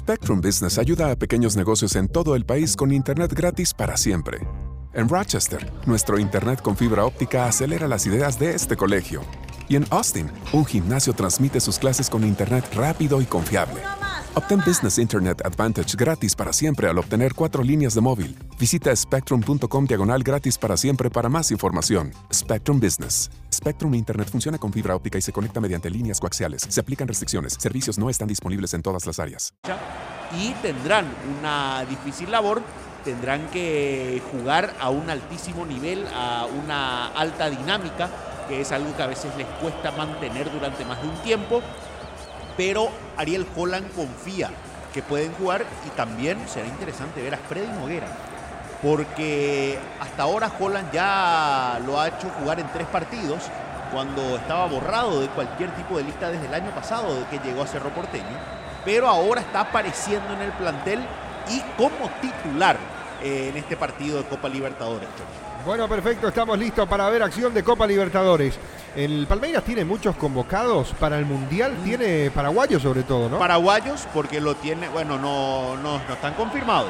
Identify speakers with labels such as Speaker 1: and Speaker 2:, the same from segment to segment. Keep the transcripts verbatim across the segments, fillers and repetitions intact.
Speaker 1: Spectrum Business ayuda a pequeños negocios en todo el país con internet gratis para siempre. En Rochester, nuestro internet con fibra óptica acelera las ideas de este colegio. Y en Austin, un gimnasio transmite sus clases con internet rápido y confiable. Obtén Business Internet Advantage gratis para siempre al obtener cuatro líneas de móvil. Visita spectrum.com diagonal gratis para siempre para más información. Spectrum Business. Spectrum Internet funciona con fibra óptica y se conecta mediante líneas coaxiales. Se aplican restricciones. Servicios no están disponibles en todas las áreas.
Speaker 2: Y tendrán una difícil labor. Tendrán que jugar a un altísimo nivel, a una alta dinámica, que es algo que a veces les cuesta mantener durante más de un tiempo. Pero Ariel Holland confía que pueden jugar y también será interesante ver a Freddy Noguera, porque hasta ahora Holland ya lo ha hecho jugar en tres partidos cuando estaba borrado de cualquier tipo de lista desde el año pasado de que llegó a Cerro Porteño, pero ahora está apareciendo en el plantel y como titular eh, en este partido de Copa Libertadores.
Speaker 3: Bueno, perfecto, estamos listos para ver acción de Copa Libertadores. El Palmeiras tiene muchos convocados para el Mundial, mm. tiene paraguayos sobre todo, ¿no?
Speaker 2: Paraguayos porque lo tiene, bueno, no, no, no están confirmados,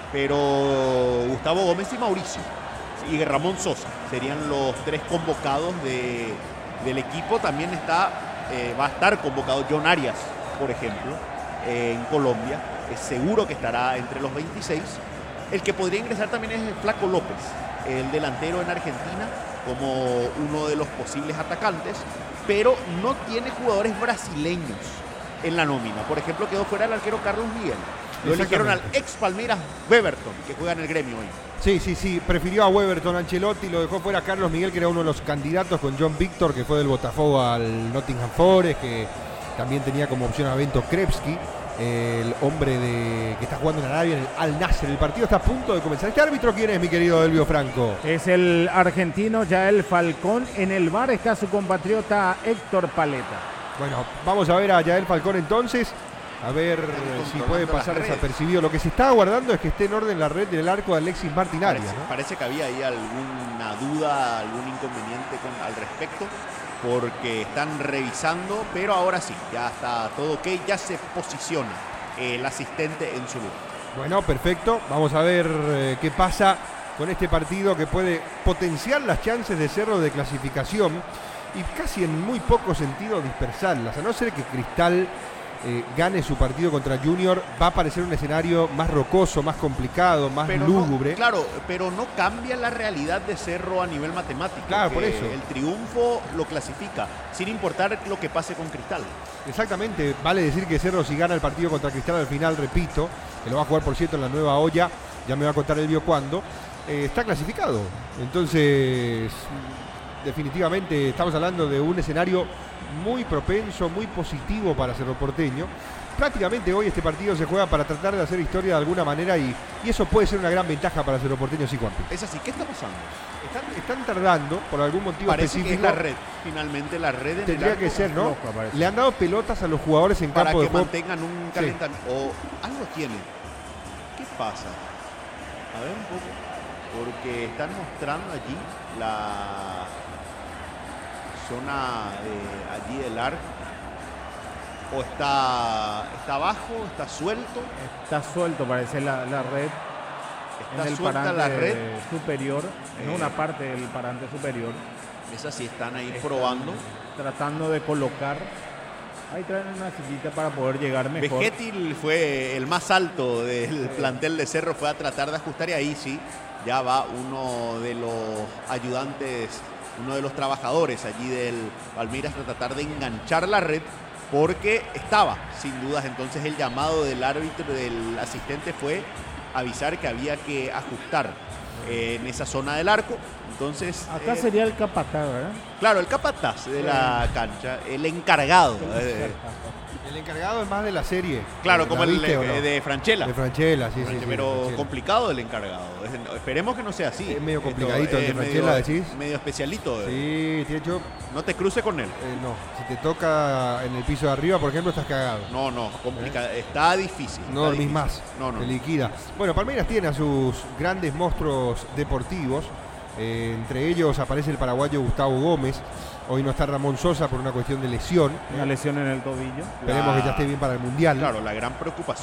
Speaker 2: pero Gustavo Gómez y Mauricio y Ramón Sosa serían los tres convocados de, del equipo. También está, eh, va a estar convocado John Arias, por ejemplo, eh, en Colombia. Es seguro que estará entre los veintiséis. El que podría ingresar también es el Flaco López, el delantero en Argentina, como uno de los posibles atacantes, pero no tiene jugadores brasileños en la nómina. Por ejemplo, quedó fuera el arquero Carlos Miguel. Lo eligieron al ex Palmeiras Weberton, que juega en el Gremio hoy.
Speaker 3: Sí, sí, sí, prefirió a Weberton Ancelotti, lo dejó fuera a Carlos Miguel, que era uno de los candidatos, con John Víctor, que fue del Botafogo al Nottingham Forest, que también tenía como opción a Bento Krepski, el hombre de que está jugando en Arabia, en el Al Nasser. El partido está a punto de comenzar. ¿Este árbitro quién es, mi querido Elvio Franco?
Speaker 4: Es el argentino Yael Falcón. En el V A R está su compatriota Héctor Paleta.
Speaker 3: Bueno, vamos a ver a Yael Falcón entonces, a ver si puede pasar desapercibido. Lo que se está aguardando es que esté en orden la red del arco de Alexis Martín Arias,
Speaker 2: parece,
Speaker 3: ¿no?
Speaker 2: parece que había ahí alguna duda, algún inconveniente con, al respecto, porque están revisando, pero ahora sí, ya está todo ok, ya se posiciona el asistente en su lugar.
Speaker 3: Bueno, perfecto, vamos a ver eh, qué pasa con este partido que puede potenciar las chances de Cerro de clasificación y casi en muy poco sentido dispersarlas, a no ser que Cristal eh, gane su partido contra Junior. Va a parecer un escenario más rocoso, más complicado, más
Speaker 2: pero
Speaker 3: lúgubre.
Speaker 2: No, claro, pero no cambia la realidad de Cerro a nivel matemático.
Speaker 3: Claro, por eso.
Speaker 2: El triunfo lo clasifica, sin importar lo que pase con Cristal.
Speaker 3: Exactamente, vale decir que Cerro, si gana el partido contra Cristal al final, repito, que lo va a jugar por cierto en la nueva olla, ya me va a contar el bio cuándo, eh, está clasificado. Entonces, definitivamente estamos hablando de un escenario muy propenso, muy positivo para Cerro Porteño. Prácticamente hoy este partido se juega para tratar de hacer historia de alguna manera y, y eso puede ser una gran ventaja para Cerro Porteño, sí, Juanpi.
Speaker 2: Es así, ¿qué está pasando?
Speaker 3: Están, están tardando por algún motivo
Speaker 2: parece
Speaker 3: específico.
Speaker 2: Que es la red, finalmente la red en
Speaker 3: tendría
Speaker 2: el
Speaker 3: que ser, ¿no?
Speaker 4: Rojo,
Speaker 3: Le han dado pelotas a los jugadores en
Speaker 2: para
Speaker 3: campo
Speaker 2: que
Speaker 3: de juego.
Speaker 2: mantengan un calentamiento. Sí. O algo tienen. ¿Qué pasa? A ver un poco. Porque están mostrando allí la zona de allí del arco. O está, está abajo, está suelto.
Speaker 4: Está suelto, parece la, la red.
Speaker 2: Está
Speaker 4: en el
Speaker 2: suelta
Speaker 4: parante
Speaker 2: la red
Speaker 4: superior, en
Speaker 2: eh,
Speaker 4: una parte del parante superior.
Speaker 2: Esas sí están ahí
Speaker 4: están
Speaker 2: probando.
Speaker 4: Tratando de colocar. Ahí traen una sillita para poder llegar mejor.
Speaker 2: Vegetil fue el más alto del plantel de Cerro, fue a tratar de ajustar y ahí sí, ya va uno de los ayudantes, uno de los trabajadores allí del Palmeiras a tratar de enganchar la red, porque estaba, sin dudas. Entonces el llamado del árbitro, del asistente, fue avisar que había que ajustar eh, en esa zona del arco. Entonces
Speaker 4: acá
Speaker 2: eh,
Speaker 4: sería el capataz, ¿verdad?
Speaker 2: Claro, el capataz de la cancha, el encargado. Eh,
Speaker 3: El encargado es más de la serie.
Speaker 2: Claro, como el
Speaker 3: de,
Speaker 2: no? de Franchella.
Speaker 3: De Franchella, sí,
Speaker 2: Franchella,
Speaker 3: sí.
Speaker 2: Pero
Speaker 3: sí, Franchella.
Speaker 2: complicado el encargado. Esperemos que no sea así.
Speaker 3: Es medio complicadito
Speaker 2: Esto,
Speaker 3: el de
Speaker 2: eh,
Speaker 3: Franchella,
Speaker 2: medio,
Speaker 3: decís.
Speaker 2: Medio especialito.
Speaker 3: Sí, de hecho.
Speaker 2: No te cruce con él.
Speaker 3: Eh, no, si te toca en el piso de arriba, por ejemplo, estás cagado.
Speaker 2: No, no, complicado. ¿Eh? Está difícil.
Speaker 3: No dormís más.
Speaker 2: No, no.
Speaker 3: Te liquida. Bueno, Palmeiras tiene a sus grandes monstruos deportivos. Eh, entre ellos aparece el paraguayo Gustavo Gómez. Hoy no está Ramón Sosa por una cuestión de lesión.
Speaker 4: Una lesión en el tobillo.
Speaker 3: Esperemos
Speaker 2: la...
Speaker 3: que ya esté bien para el Mundial.
Speaker 2: Claro, la gran preocupación